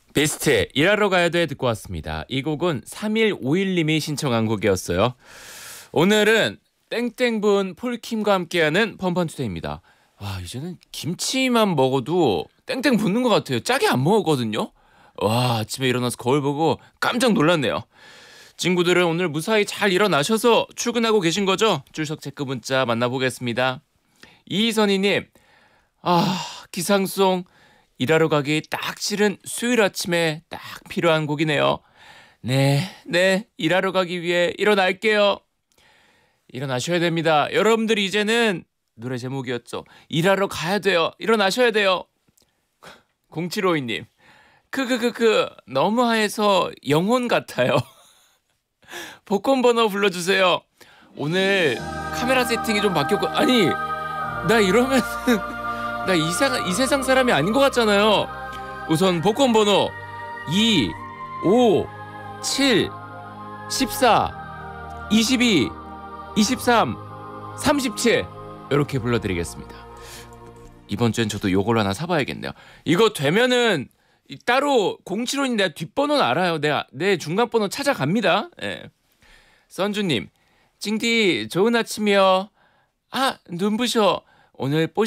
비스트 일하러 가야 돼 듣고 왔습니다. 이 곡은 3151님이 신청한 곡이었어요. 오늘은 땡땡분 폴킴과 함께하는 펀펀투데이입니다. 와, 이제는 김치만 먹어도 땡땡 붙는 것 같아요. 짜게 안 먹었거든요. 와, 아침에 일어나서 거울 보고 깜짝 놀랐네요. 친구들은 오늘 무사히 잘 일어나셔서 출근하고 계신 거죠? 출석 체크 문자 만나보겠습니다. 이선희님, 기상송 일하러 가기 딱 싫은 수요일 아침에 딱 필요한 곡이네요. 네, 일하러 가기 위해 일어날게요. 일어나셔야 됩니다. 여러분들이 이제는 노래 제목이었죠. 일하러 가야 돼요. 일어나셔야 돼요. 0752님, 너무 하해서 영혼 같아요. 복권 번호 불러주세요. 오늘 카메라 세팅이 좀 바뀌었고, 아니, 나 이러면 나 이 세상 사람이 아닌 것 같잖아요. 우선 복권 번호 2, 5, 7, 14, 22, 23, 37 이렇게 불러드리겠습니다. 이번 주엔 저도 요걸 하나 사봐야겠네요. 이거 되면은 따로 075님 내가 뒷번호는 알아요. 내가 내 중간번호 찾아갑니다. 예. 선주님, 찡디 좋은 아침이요. 눈부셔. 오늘